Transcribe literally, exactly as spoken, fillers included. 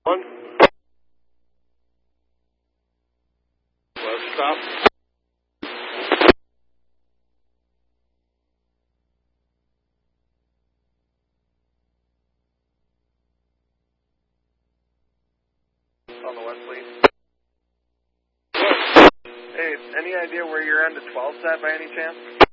One. Left stop. On the west, please. Hey, any idea where your end of twelve's at by any chance?